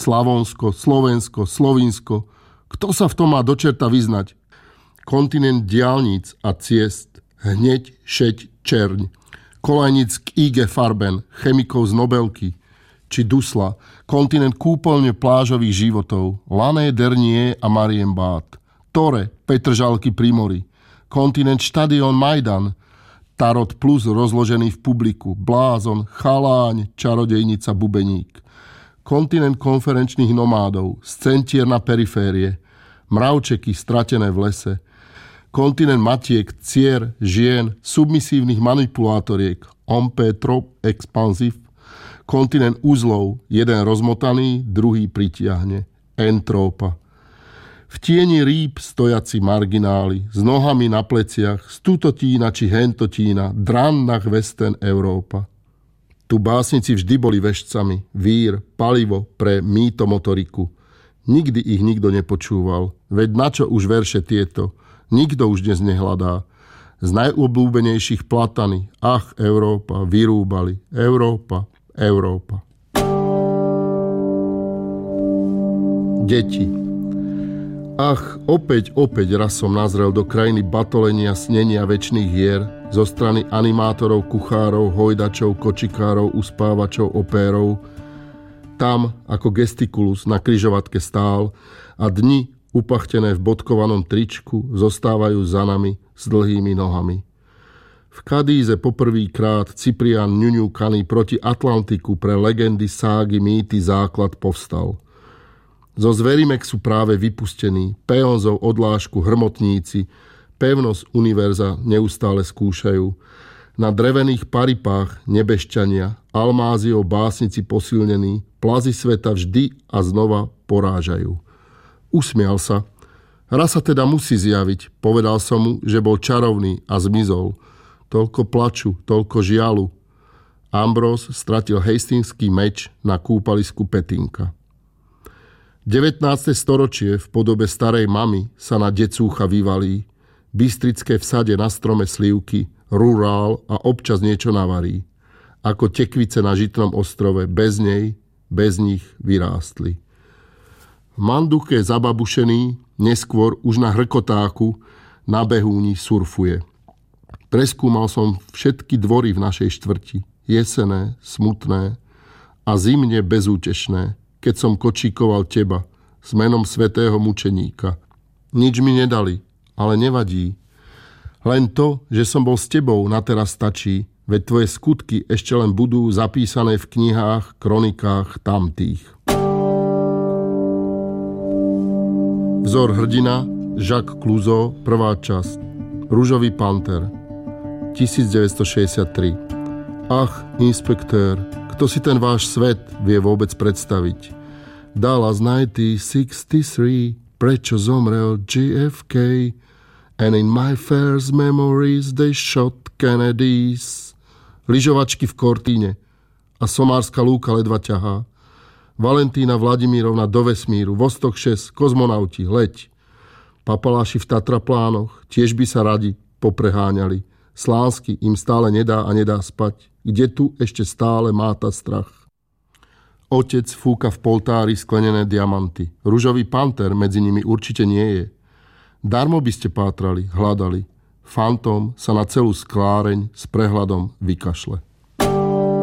Slavonsko, Slovensko, Slovinsko. Kto sa v tom má do čerta vyznať? Kontinent diaľnic a ciest, hneď, šeť, čerň. Kolajnic k IG Farben, chemikov z Nobelky, či Dusla, kontinent kúpeľne plážových životov, Lané, Dernier a Marienbad, Tore, Petržalky pri mori, kontinent štadión Majdan, Tarot plus rozložený v publiku, Blázon, Chaláň, Čarodejnica, Bubeník, kontinent konferenčných nomádov, Scentier na periférie, Mravčeky stratené v lese, kontinent matiek, cier, žien, submisívnych manipulátoriek, Ompé, trop, expanzív, kontinent uzlov, jeden rozmotaný, druhý pritiahne, entrópa. V tieni rýb stojaci margináli, s nohami na pleciach, stutotína či hentotína, drannach Western Európa. Tu básnici vždy boli vešcami, vír, palivo pre mýtomotoriku. Nikdy ich nikto nepočúval, veď načo už verše tieto, nikto už dnes nehľadá. Z najobľúbenejších platany, ach Európa, vyrúbali, Európa, Európa. Deti. Ach, opäť raz som nazrel do krajiny batolenia, snenia večných hier zo strany animátorov, kuchárov, hojdačov, kočikárov, uspávačov, opérov. Tam, ako gestikulus na križovatke stál a dni, upachtené v bodkovanom tričku, zostávajú za nami s dlhými nohami. V Kadíze poprvýkrát Ciprián ňuňúkaný proti Atlantiku pre legendy, ságy, mýty základ povstal. Zo Zverimexu práve vypustení, peónzov odlášku hrmotníci, pevnosť univerza neustále skúšajú. Na drevených paripách nebešťania, almáziou básnici posilnení, plazy sveta vždy a znova porážajú. Usmial sa. Raz sa teda musí zjaviť. Povedal som mu, že bol čarovný a zmizol. Toľko plaču, toľko žialu. Ambrose stratil hastings-ský meč na kúpalisku Petinka. 19. storočie v podobe starej mamy sa na decúcha vyvalí. Bystrické vsade na strome slivky, rurál a občas niečo navarí. Ako tekvice na Žitnom ostrove, bez nej, bez nich vyrástli. V Manduche zababušený, neskôr už na hrkotáku, na behúni surfuje. Preskúmal som všetky dvory v našej štvrti. Jesené, smutné a zimne bezútešné, keď som kočíkoval teba s menom svätého mučeníka. Nič mi nedali, ale nevadí. Len to, že som bol s tebou, na teraz stačí, veď tvoje skutky ešte len budú zapísané v knihách, kronikách tamtých. Vzor hrdina, Jacques Clouseau, prvá časť. Ružový panter, 1963. Ach, inspektér, kto si ten váš svet vie vôbec predstaviť? Dallas 1963, prečo zomrel JFK? And in my first memories they shot Kennedys. Lyžovačky v Cortíne a somárska lúka ledva ťahá. Valentína Vladimírovna do vesmíru, Vostok 6, kozmonauti, leď. Papaláši v Tatraplánoch tiež by sa radi popreháňali. Slánsky im stále nedá a nedá spať. Kde tu ešte stále máta strach? Otec fúka v poltári sklenené diamanty. Ružový panter medzi nimi určite nie je. Darmo by ste pátrali, hľadali. Fantom sa na celú skláreň s prehľadom vykašle.